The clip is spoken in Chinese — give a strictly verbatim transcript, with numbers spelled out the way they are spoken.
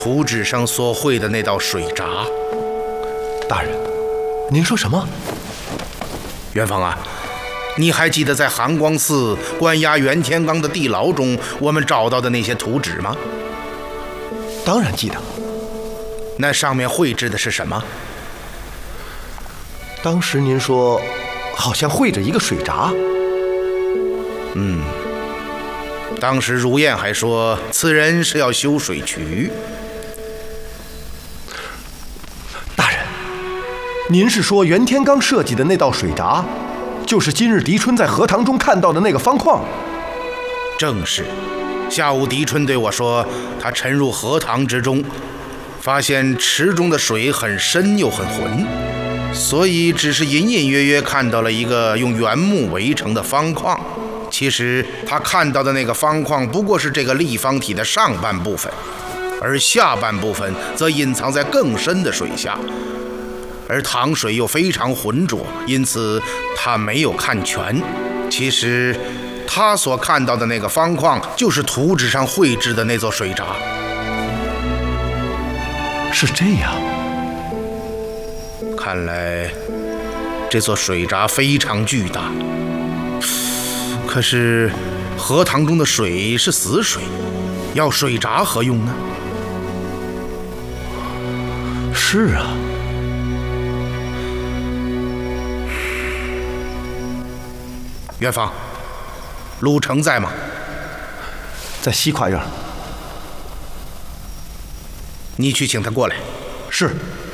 图纸上所绘的那道水闸。 大人，您说什么？ 元芳啊，你还记得在寒光寺关押袁天罡的地牢中，我们找到的那些图纸吗？ 当然记得。 那上面绘制的是什么？ 当时您说，好像绘着一个水闸。 嗯，当时如燕还说此人是要修水渠。 大人，您是说袁天罡设计的那道水闸，就是今日狄春在荷塘中看到的那个方框？ 正是。下午狄春对我说，他沉入荷塘之中，发现池中的水很深又很浑，所以只是隐隐约约看到了一个用原木围成的方框。其实他看到的那个方框不过是这个立方体的上半部分，而下半部分则隐藏在更深的水下，而塘水又非常浑浊，因此他没有看全。其实他所看到的那个方框就是图纸上绘制的那座水闸。 是这样。 看来这座水闸非常巨大。可是荷塘中的水是死水，要水闸何用呢？ 是啊。 元芳，陆成在吗？ 在西跨院。 你去请他过来。 是。